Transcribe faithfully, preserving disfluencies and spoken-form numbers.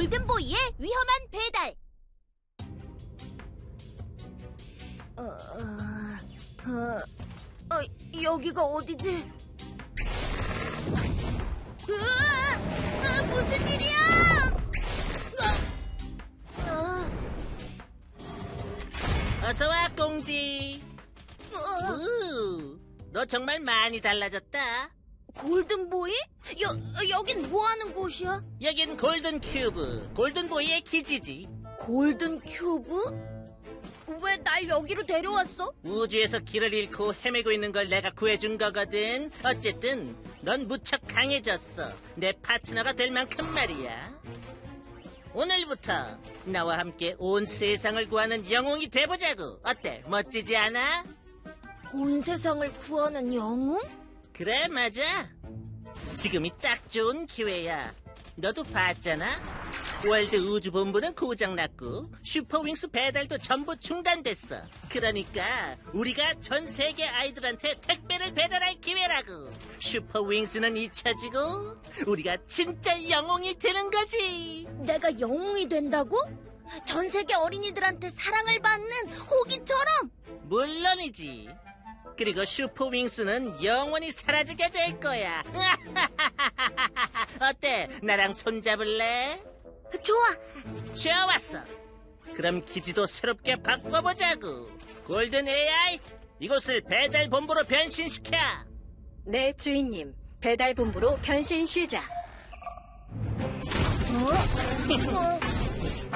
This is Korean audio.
골든보이의 위험한 배달. 어, 어, 어, 여기가 어디지? 으아! 아, 무슨 일이야? 어, 어, 어서와, 꽁지. 어, 우, 너 정말 많이 달라졌다. 골든보이? 여, 여긴 뭐하는 곳이야? 여긴 골든 큐브, 골든보이의 기지지. 골든 큐브? 왜 날 여기로 데려왔어? 우주에서 길을 잃고 헤매고 있는 걸 내가 구해준 거거든. 어쨌든 넌 무척 강해졌어. 내 파트너가 될 만큼 말이야. 오늘부터 나와 함께 온 세상을 구하는 영웅이 돼보자고. 어때? 멋지지 않아? 온 세상을 구하는 영웅? 그래, 맞아. 지금이 딱 좋은 기회야. 너도 봤잖아? 월드 우주본부는 고장났고 슈퍼윙스 배달도 전부 중단됐어. 그러니까 우리가 전 세계 아이들한테 택배를 배달할 기회라고. 슈퍼윙스는 잊혀지고 우리가 진짜 영웅이 되는 거지. 내가 영웅이 된다고? 전 세계 어린이들한테 사랑을 받는 호기처럼? 물론이지. 그리고 슈퍼윙스는 영원히 사라지게 될 거야. 어때? 나랑 손잡을래? 좋아. 좋았어. 그럼 기지도 새롭게 바꿔보자고. 골든 에이아이, 이곳을 배달 본부로 변신시켜. 네, 주인님. 배달 본부로 변신 시작. 어? 어?